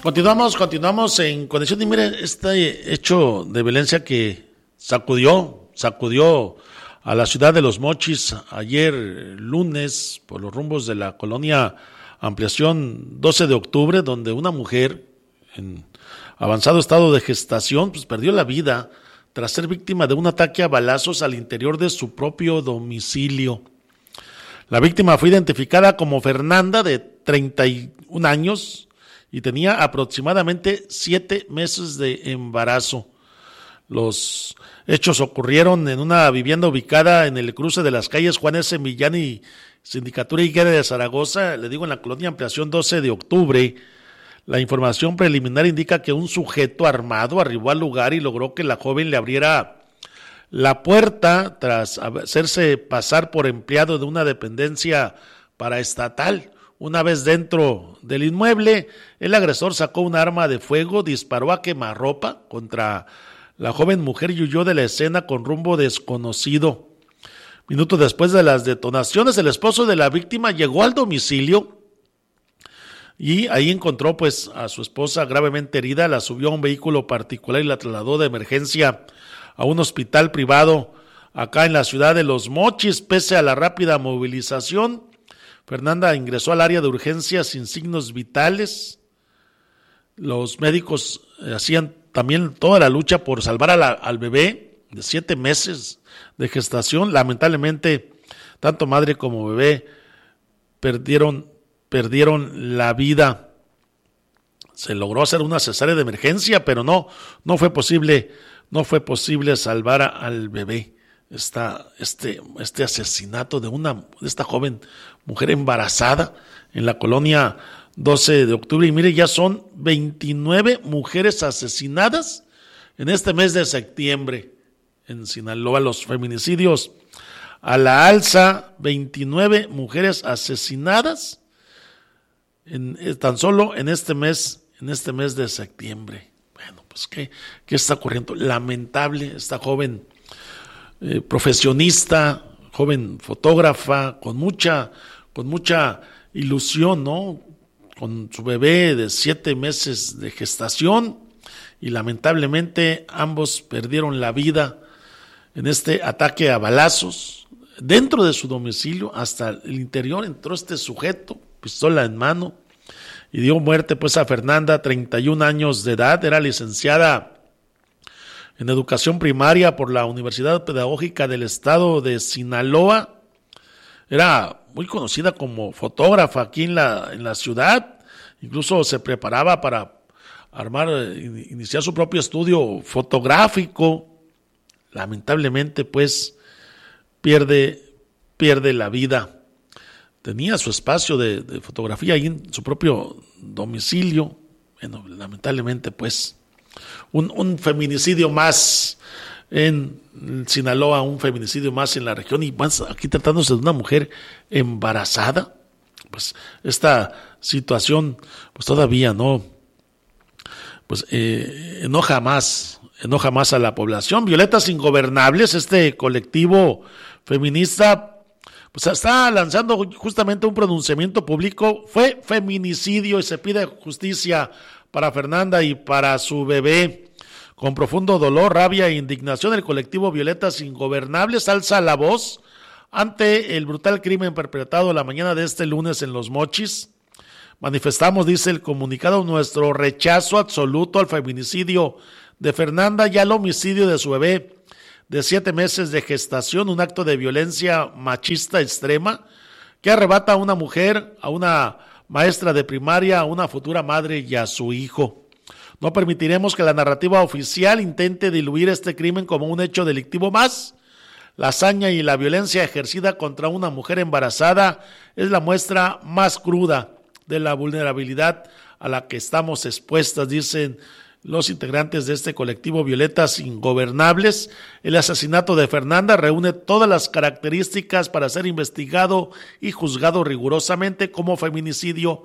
Continuamos en conexión y mire este hecho de violencia que sacudió a la ciudad de Los Mochis ayer lunes por los rumbos de la colonia Ampliación 12 de octubre, donde una mujer en avanzado estado de gestación pues perdió la vida tras ser víctima de un ataque a balazos al interior de su propio domicilio. La víctima fue identificada como Fernanda, de 31 años, y tenía aproximadamente 7 meses de embarazo. Los hechos ocurrieron en una vivienda ubicada en el cruce de las calles Juan S. Millán y Sindicatura Higuera de Zaragoza, le digo en la colonia Ampliación 12 de octubre. La información preliminar indica que un sujeto armado arribó al lugar y logró que la joven le abriera la puerta tras hacerse pasar por empleado de una dependencia paraestatal. Una vez dentro del inmueble, el agresor sacó un arma de fuego, disparó a quemarropa contra la joven mujer y huyó de la escena con rumbo desconocido. Minutos después de las detonaciones, el esposo de la víctima llegó al domicilio y ahí encontró pues a su esposa gravemente herida, la subió a un vehículo particular y la trasladó de emergencia a un hospital privado acá en la ciudad de Los Mochis. Pese a la rápida movilización, Fernanda ingresó al área de urgencias sin signos vitales. Los médicos hacían también toda la lucha por salvar al bebé de 7 meses de gestación. Lamentablemente, tanto madre como bebé perdieron la vida. Se logró hacer una cesárea de emergencia, pero no fue posible salvar al bebé. Este asesinato de esta joven mujer embarazada en la colonia 12 de octubre. Y mire, ya son 29 mujeres asesinadas en este mes de septiembre en Sinaloa. Los feminicidios a la alza, 29 mujeres asesinadas tan solo en este mes de septiembre. Bueno, pues ¿qué está ocurriendo? Lamentable, esta joven profesionista, joven fotógrafa, con mucha ilusión, ¿no? Con su bebé de 7 meses de gestación, y lamentablemente ambos perdieron la vida en este ataque a balazos. Dentro de su domicilio, hasta el interior, entró este sujeto, pistola en mano, y dio muerte pues a Fernanda, 31 años de edad. Era licenciada en educación primaria por la Universidad Pedagógica del Estado de Sinaloa. Era muy conocida como fotógrafa aquí en la ciudad. Incluso se preparaba para iniciar su propio estudio fotográfico. Lamentablemente pues pierde la vida. Tenía su espacio de fotografía ahí en su propio domicilio. Bueno, lamentablemente pues un feminicidio más en Sinaloa, un feminicidio más en la región, y más aquí tratándose de una mujer embarazada. Pues esta situación pues todavía no, pues enoja más a la población. Violetas Ingobernables, este colectivo feminista, pues está lanzando justamente un pronunciamiento público. Fue feminicidio y se pide justicia para Fernanda y para su bebé. Con profundo dolor, rabia e indignación, el colectivo Violetas Ingobernables alza la voz ante el brutal crimen perpetrado la mañana de este lunes en Los Mochis. Manifestamos, dice el comunicado, nuestro rechazo absoluto al feminicidio de Fernanda y al homicidio de su bebé de 7 meses de gestación, un acto de violencia machista extrema que arrebata a una mujer, a una maestra de primaria, a una futura madre y a su hijo. No permitiremos que la narrativa oficial intente diluir este crimen como un hecho delictivo más. La hazaña y la violencia ejercida contra una mujer embarazada es la muestra más cruda de la vulnerabilidad a la que estamos expuestas, dicen los integrantes de este colectivo Violetas Ingobernables. El asesinato de Fernanda reúne todas las características para ser investigado y juzgado rigurosamente como feminicidio.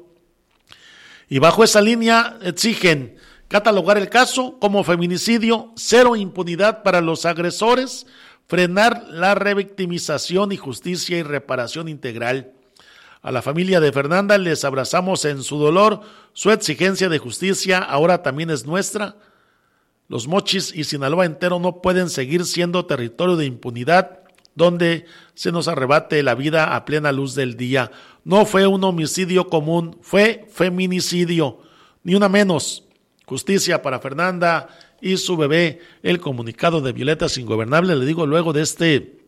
Y bajo esa línea exigen catalogar el caso como feminicidio, cero impunidad para los agresores, frenar la revictimización y justicia y reparación integral. A la familia de Fernanda les abrazamos en su dolor. Su exigencia de justicia ahora también es nuestra. Los Mochis y Sinaloa entero no pueden seguir siendo territorio de impunidad donde se nos arrebate la vida a plena luz del día. No fue un homicidio común, fue feminicidio, ni una menos. Justicia para Fernanda y su bebé. El comunicado de Violetas Ingobernables, le digo, luego de este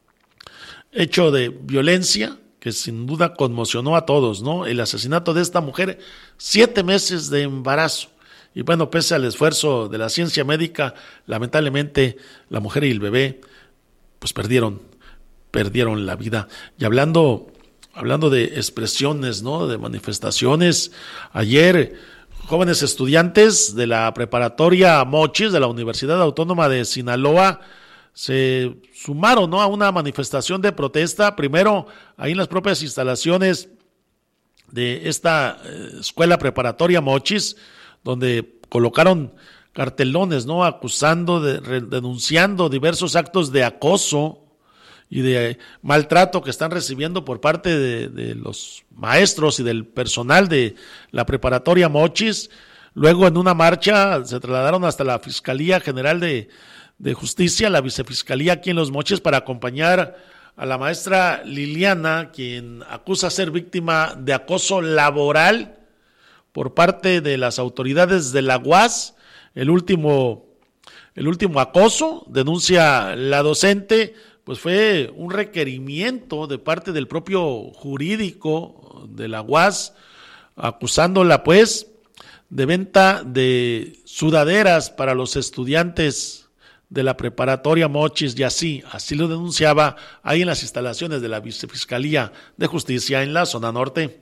hecho de violencia que sin duda conmocionó a todos, ¿no? El asesinato de esta mujer, 7 meses de embarazo. Y bueno, pese al esfuerzo de la ciencia médica, lamentablemente la mujer y el bebé pues perdieron la vida. Y hablando de expresiones, ¿no? De manifestaciones, ayer jóvenes estudiantes de la preparatoria Mochis de la Universidad Autónoma de Sinaloa se sumaron, ¿no? A una manifestación de protesta, primero ahí en las propias instalaciones de esta escuela preparatoria Mochis, donde colocaron cartelones, ¿no? Denunciando diversos actos de acoso y de maltrato que están recibiendo por parte de los maestros y del personal de la preparatoria Mochis. Luego en una marcha se trasladaron hasta la Fiscalía General de Justicia, la Vicefiscalía aquí en Los Mochis, para acompañar a la maestra Liliana, quien acusa ser víctima de acoso laboral por parte de las autoridades de la UAS. El último acoso, denuncia la docente, pues fue un requerimiento de parte del propio jurídico de la UAS, acusándola pues de venta de sudaderas para los estudiantes de la preparatoria Mochis, y así lo denunciaba ahí en las instalaciones de la Vicefiscalía de Justicia en la zona norte.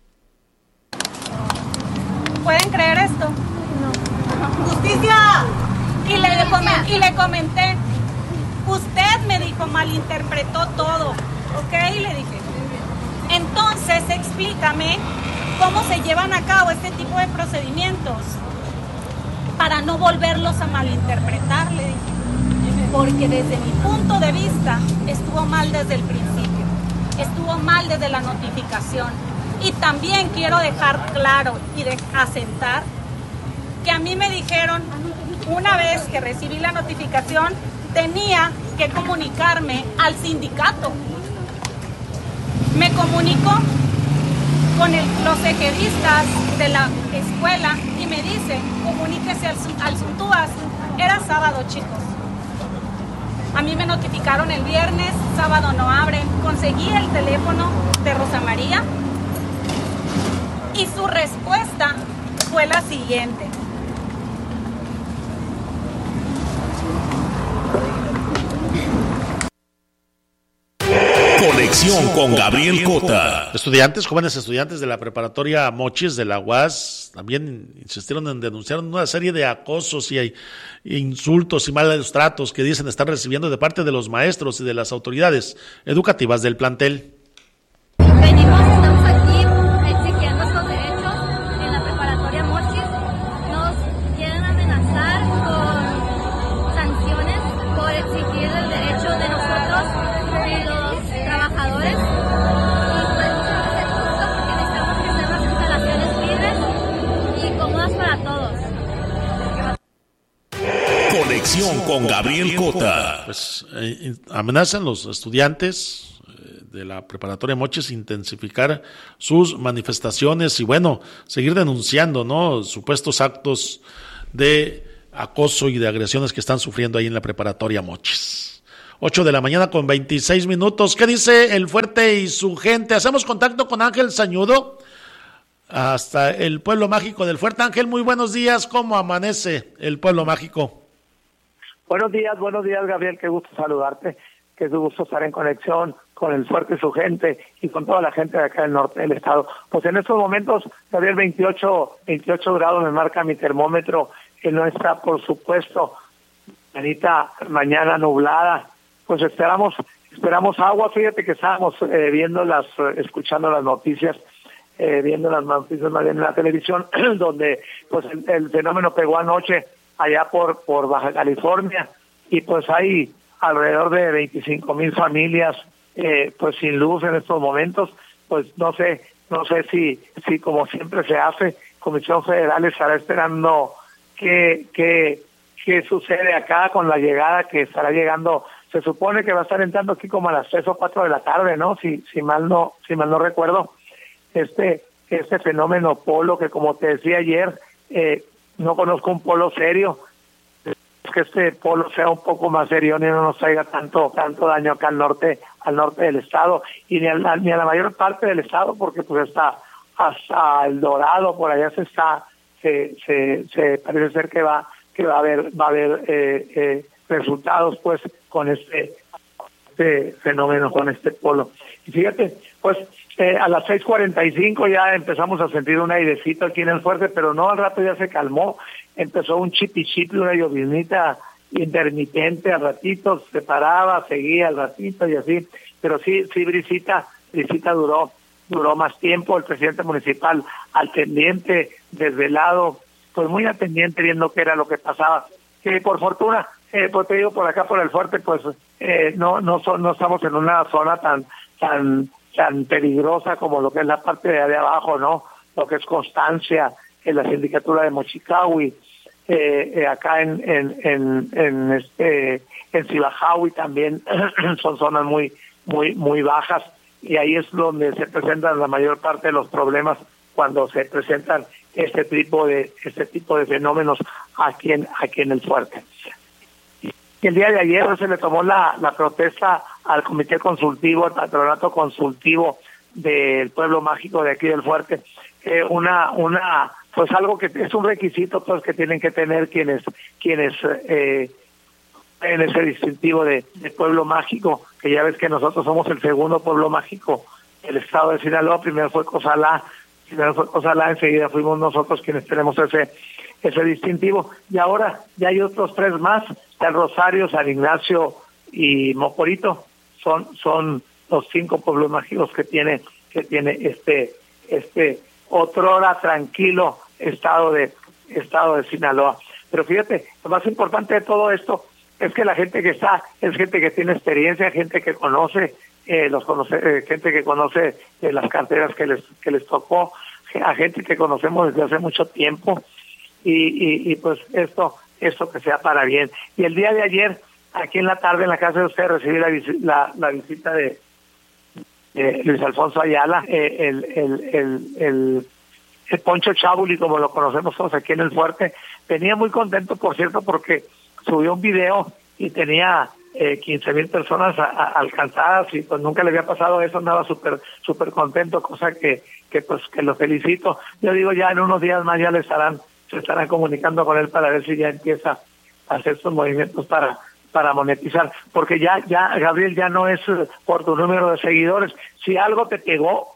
¿Pueden creer esto? No. ¡Justicia! Y le comenté, usted me dijo, malinterpretó todo, ¿ok? Le dije, entonces explícame cómo se llevan a cabo este tipo de procedimientos para no volverlos a malinterpretar, le dije, porque desde mi punto de vista estuvo mal desde el principio, estuvo mal desde la notificación. Y también quiero dejar claro y asentar que a mí me dijeron, una vez que recibí la notificación, tenía que comunicarme al sindicato. Me comunico con los ejedistas de la escuela y me dicen, comuníquese al Suntúas. Era sábado, chicos. A mí me notificaron el viernes, sábado no abren. Conseguí el teléfono de Rosa María y su respuesta fue la siguiente. Conexión con Gabriel Cota. Jóvenes estudiantes de la preparatoria Mochis de la UAS también insistieron en denunciar una serie de acosos y insultos y malos tratos que dicen estar recibiendo de parte de los maestros y de las autoridades educativas del plantel. Estamos aquí exigiendo estos derechos en la preparatoria Mochis. Nos quieren amenazar con sanciones por exigir el derecho de nosotros y los trabajadores. Y pues es justo porque necesitamos que sean las instalaciones libres y cómodas para todos. Conexión con Gabriel Cota. Pues amenazan los estudiantes de la preparatoria Mochis intensificar sus manifestaciones y bueno, seguir denunciando, ¿no? Supuestos actos de acoso y de agresiones que están sufriendo ahí en la preparatoria Mochis. 8 de la mañana con 26 minutos. ¿Qué dice El Fuerte y su gente? Hacemos contacto con Ángel Sañudo hasta el pueblo mágico del Fuerte. Ángel, muy buenos días. ¿Cómo amanece el pueblo mágico? Buenos días, Gabriel. Qué gusto saludarte. Qué gusto estar en conexión con El Fuerte y su gente y con toda la gente de acá del norte del estado. Pues en estos momentos, Gabriel, 28 grados me marca mi termómetro, que no está, por supuesto, mañana nublada. Pues esperamos agua. Fíjate que estábamos escuchando las noticias, más bien en la televisión, donde pues el fenómeno pegó anoche allá por Baja California, y pues hay alrededor de 25,000 familias pues sin luz en estos momentos. pues no sé si como siempre se hace, Comisión Federal estará esperando qué sucede acá con la llegada que estará llegando. Se supone que va a estar entrando aquí como a las 3 o 4 de la tarde, ¿no? Si mal no recuerdo, este fenómeno polo, que como te decía ayer, no conozco un polo serio, que este polo sea un poco más serio y no nos traiga tanto daño acá al norte del estado, y ni a la mayor parte del estado, porque pues hasta El Dorado por allá se parece ser que va a haber resultados pues con este fenómeno, con este polo. Y fíjate, pues a las 6:45 ya empezamos a sentir un airecito aquí en el fuerte, pero no, al rato ya se calmó, empezó un chipi, una llovinita intermitente, al ratito se paraba, seguía al ratito y así, pero sí brisita duró más tiempo. El presidente municipal al pendiente, desvelado, pues muy al pendiente viendo qué era lo que pasaba, que por fortuna, pues te digo, por acá por el fuerte, pues no estamos en una zona tan peligrosa como lo que es la parte de abajo, ¿no? Lo que es Constancia, en la sindicatura de Mochicahui, acá en Cibajahui también son zonas muy bajas, y ahí es donde se presentan la mayor parte de los problemas cuando se presentan este tipo de fenómenos aquí en el fuerte. El día de ayer se le tomó la protesta al comité consultivo, al patronato consultivo del pueblo mágico de aquí del fuerte, pues algo que es un requisito pues que tienen que tener quienes en ese distintivo de pueblo mágico, que ya ves que nosotros somos el segundo pueblo mágico del estado de Sinaloa. Primero fue Cozalá, enseguida fuimos nosotros quienes tenemos ese distintivo, y ahora ya hay otros 3 más, San Rosario, San Ignacio y Mocorito, son los 5 pueblos mágicos que tiene este otrora tranquilo estado de Sinaloa. Pero fíjate, lo más importante de todo esto es que la gente que está es gente que tiene experiencia, gente que conoce gente que conoce las carteras que les tocó, a gente que conocemos desde hace mucho tiempo, y pues esto que sea para bien. Y el día de ayer, aquí en la tarde en la casa de usted, recibí la visita de Luis Alfonso Ayala, el Poncho Chabuli, como lo conocemos todos aquí en el fuerte. Venía muy contento, por cierto, porque subió un video y tenía 15,000 personas alcanzadas, y pues nunca le había pasado eso, andaba súper contento, cosa que lo felicito. Yo digo, ya en unos días más ya se estarán comunicando con él para ver si ya empieza a hacer sus movimientos para monetizar, porque ya Gabriel, ya no es por tu número de seguidores. Si algo te pegó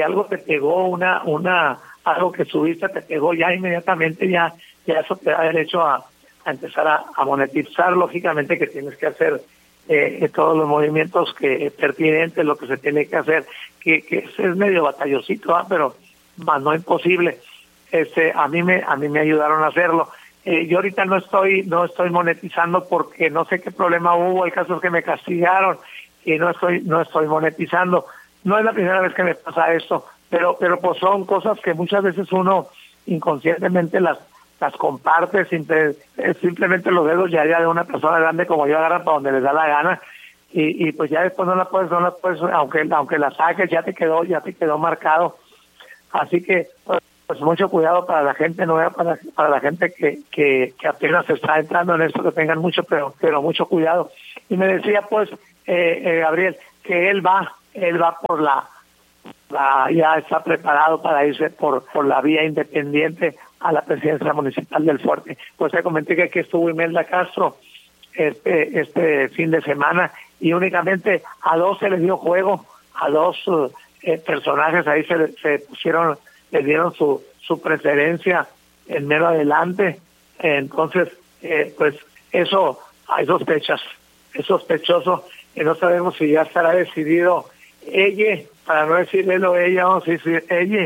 algo que subiste te pegó, ya inmediatamente ya eso te da derecho a empezar a monetizar. Lógicamente que tienes que hacer todos los movimientos pertinentes, lo que se tiene que hacer, que es medio batallosito, pero más no imposible. A mí me ayudaron a hacerlo. Yo ahorita no estoy monetizando porque no sé qué problema hubo. El caso es que me castigaron y no estoy monetizando. No es la primera vez que me pasa esto, pero pues son cosas que muchas veces uno inconscientemente las comparte, simplemente los dedos ya de una persona grande como yo agarran para donde les da la gana, y pues ya después no la puedes, aunque la saques, ya te quedó marcado. Así que pues mucho cuidado para la gente nueva, para la gente que apenas está entrando en esto, que tengan mucho, pero mucho cuidado. Y me decía pues Gabriel que él va por ya está preparado para irse por la vía independiente a la presidencia municipal del Fuerte. Pues te comenté que aquí estuvo Imelda Castro este fin de semana, y únicamente a 2 se les dio juego, a 2 personajes ahí se pusieron, les dieron su preferencia en mero adelante. Entonces pues eso hay sospechas, es sospechoso, y no sabemos si ya estará decidido ella, para no decirle ella, vamos a decir ella,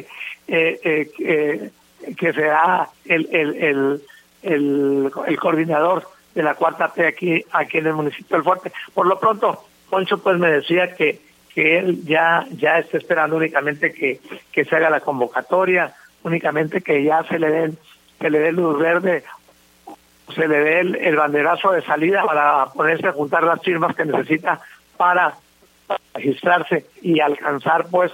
que será el coordinador de la 4T aquí en el municipio del Fuerte. Por lo pronto, Poncho pues me decía que que él ya está esperando únicamente que se haga la convocatoria, únicamente que ya se le dé luz verde, se le dé el banderazo de salida para ponerse a juntar las firmas que necesita para registrarse y alcanzar pues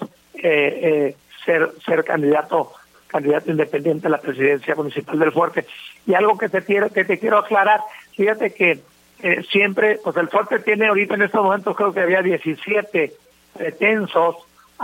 ser candidato independiente a la presidencia municipal del Fuerte. Y algo que te quiero aclarar, fíjate que siempre, pues el Fuerte tiene ahorita en estos momentos, creo que había 17 pretensos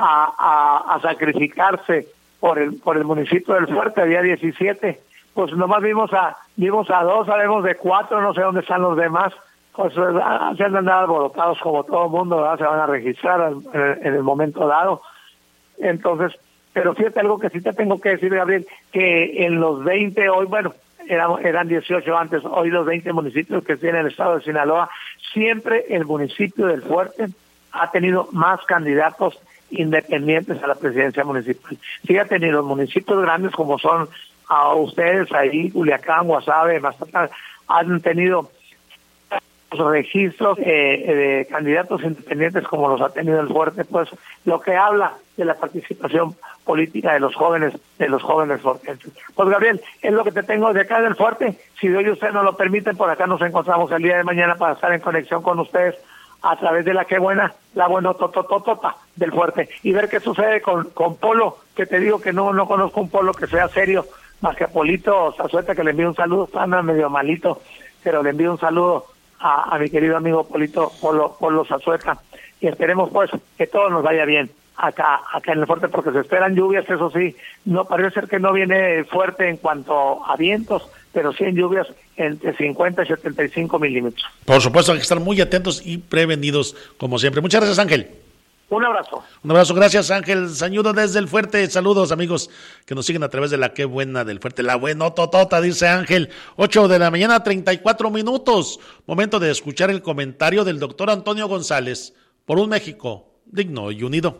a sacrificarse por el municipio del Fuerte, había 17, pues nomás vimos a 2, sabemos de 4, no sé dónde están los demás, pues se han andado alborotados como todo el mundo, ¿verdad? Se van a registrar en el momento dado. Entonces, pero fíjate algo que sí te tengo que decir, Gabriel, que en los 20 hoy, bueno, eran 18 antes, hoy los 20 municipios que tiene el estado de Sinaloa, siempre el municipio del Fuerte ha tenido más candidatos independientes a la presidencia municipal. Fíjate, ni los municipios grandes como son a ustedes ahí, Culiacán, Guasave, Mazatlán, han tenido registros de candidatos independientes como los ha tenido el Fuerte, pues lo que habla de la participación política de los jóvenes fuertenses. Pues Gabriel, es lo que te tengo de acá del Fuerte. Si Dios y usted nos lo permiten, por acá nos encontramos el día de mañana para estar en conexión con ustedes a través de la buenototototota del Fuerte y ver qué sucede con Polo, que te digo que no conozco un Polo que sea serio, más que a Polito Zazueta, que le envío un saludo, está medio malito, pero le envío un saludo a mi querido amigo Polo Zazueta, y esperemos pues que todo nos vaya bien acá en el Fuerte, porque se esperan lluvias, eso sí, no parece ser que no viene fuerte en cuanto a vientos, pero sí en lluvias entre 50 y 75 milímetros. Por supuesto, hay que estar muy atentos y prevenidos, como siempre. Muchas gracias, Ángel. Un abrazo. Un abrazo, gracias, Ángel Sañudo desde el Fuerte. Saludos, amigos que nos siguen a través de la Qué Buena del Fuerte. La buenototota, dice Ángel. 8 de la mañana, 34 minutos. Momento de escuchar el comentario del doctor Antonio González por un México digno y unido.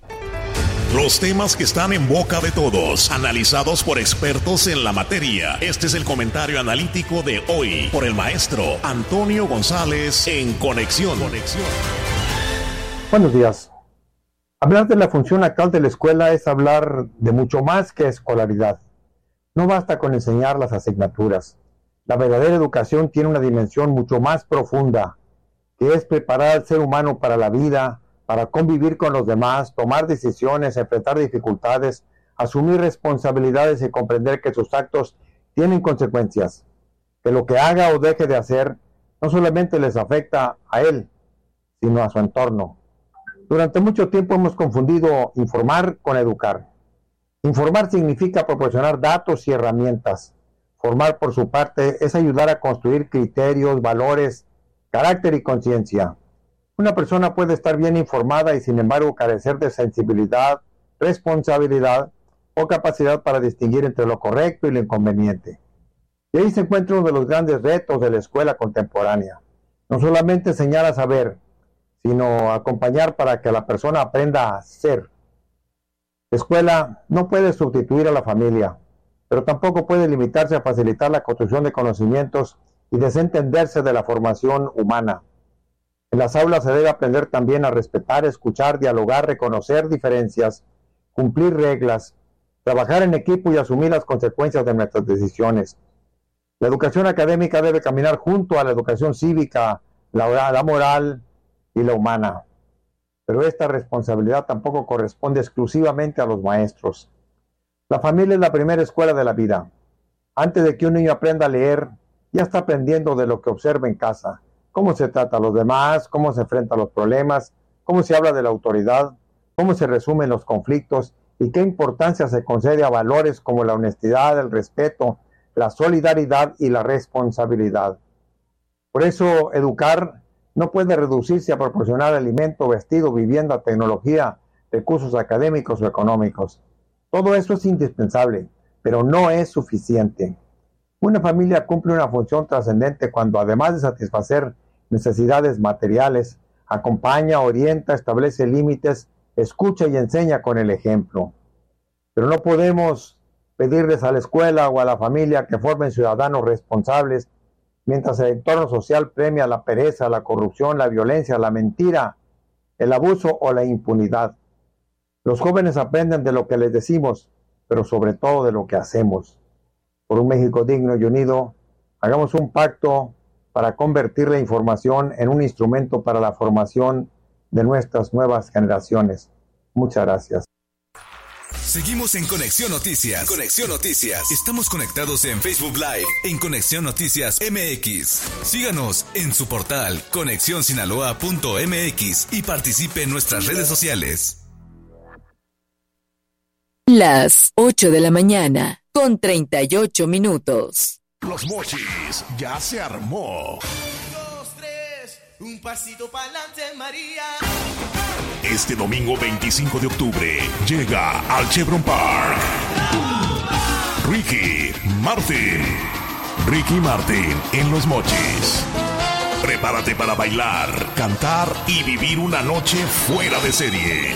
Los temas que están en boca de todos, analizados por expertos en la materia. Este es el comentario analítico de hoy por el maestro Antonio González en Conexión. Buenos días. Hablar de la función actual de la escuela es hablar de mucho más que escolaridad. No basta con enseñar las asignaturas. La verdadera educación tiene una dimensión mucho más profunda, que es preparar al ser humano para la vida, para convivir con los demás, tomar decisiones, enfrentar dificultades, asumir responsabilidades y comprender que sus actos tienen consecuencias, que lo que haga o deje de hacer no solamente les afecta a él, sino a su entorno. Durante mucho tiempo hemos confundido informar con educar. Informar significa proporcionar datos y herramientas. Formar, por su parte, es ayudar a construir criterios, valores, carácter y conciencia. Una persona puede estar bien informada y sin embargo carecer de sensibilidad, responsabilidad o capacidad para distinguir entre lo correcto y lo inconveniente. Y ahí se encuentra uno de los grandes retos de la escuela contemporánea. No solamente enseñar a saber, sino acompañar para que la persona aprenda a ser. La escuela no puede sustituir a la familia, pero tampoco puede limitarse a facilitar la construcción de conocimientos y desentenderse de la formación humana. En las aulas se debe aprender también a respetar, escuchar, dialogar, reconocer diferencias, cumplir reglas, trabajar en equipo y asumir las consecuencias de nuestras decisiones. La educación académica debe caminar junto a la educación cívica, la moral y la humana. Pero esta responsabilidad tampoco corresponde exclusivamente a los maestros. La familia es la primera escuela de la vida. Antes de que un niño aprenda a leer, ya está aprendiendo de lo que observa en casa. Cómo se trata a los demás, cómo se enfrentan los problemas, cómo se habla de la autoridad, cómo se resumen los conflictos y qué importancia se concede a valores como la honestidad, el respeto, la solidaridad y la responsabilidad. Por eso, educar no puede reducirse a proporcionar alimento, vestido, vivienda, tecnología, recursos académicos o económicos. Todo eso es indispensable, pero no es suficiente. Una familia cumple una función trascendente cuando, además de satisfacer necesidades materiales, acompaña, orienta, establece límites, escucha y enseña con el ejemplo. Pero no podemos pedirles a la escuela o a la familia que formen ciudadanos responsables, mientras el entorno social premia la pereza, la corrupción, la violencia, la mentira el abuso o la impunidad. Los jóvenes aprenden de lo que les decimos, pero sobre todo de lo que hacemos. Por un México digno y unido, hagamos un pacto para convertir la información en un instrumento para la formación de nuestras nuevas generaciones. Muchas gracias. Seguimos en Conexión Noticias. Conexión Noticias. Estamos conectados en Facebook Live, en Conexión Noticias MX. Síganos en su portal conexionsinaloa.mx y participe en nuestras redes sociales. Las 8 de la mañana, con 38 minutos. Los Mochis ya se armó. 1, 2, 3, un pasito para adelante, María. Este domingo 25 de octubre llega al Chevron Park Ricky Martin en Los Mochis. Prepárate para bailar, cantar y vivir una noche fuera de serie.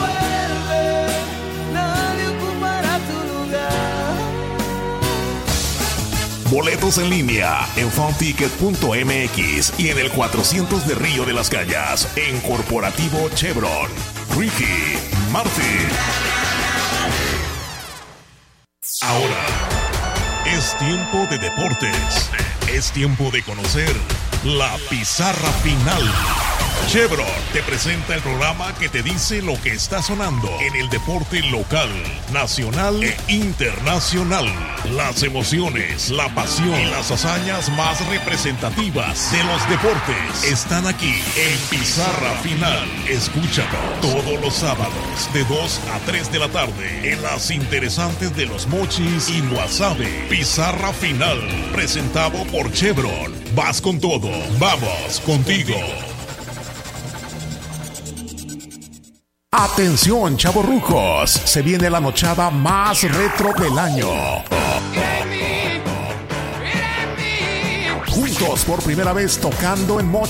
Boletos en línea en funticket.mx y en el 400 de Río de las Calles en Corporativo Chevron. Ricky Martin. Ahora es tiempo de deportes. Es tiempo de conocer la pizarra final. Chevron te presenta el programa que te dice lo que está sonando en el deporte local, nacional e internacional. Las emociones, la pasión y las hazañas más representativas de los deportes están aquí en Pizarra Final. Escúchalo todos los sábados de 2 a 3 de la tarde en las interesantes de Los Mochis y Guasave. Pizarra Final, presentado por Chevron. Vas con todo, vamos contigo. Atención, chavorrucos, se viene la nochada más retro del año. Juntos por primera vez tocando en Mochis.